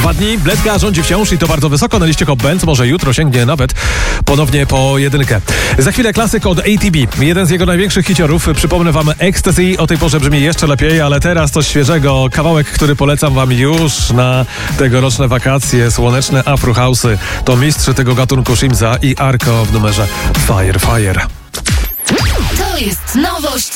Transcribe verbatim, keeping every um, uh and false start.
Dwa dni, Bledka rządzi wciąż i to bardzo wysoko na liście Hot Bands, może jutro sięgnie nawet ponownie po jedynkę. Za chwilę klasyk od A T B, jeden z jego największych hiciorów. Przypomnę wam Ecstasy, o tej porze brzmi jeszcze lepiej, ale teraz coś świeżego, kawałek, który polecam wam już na tegoroczne wakacje, słoneczne Afro House'y. To mistrz tego gatunku Shimza i Arko w numerze Fire Fire. To jest nowość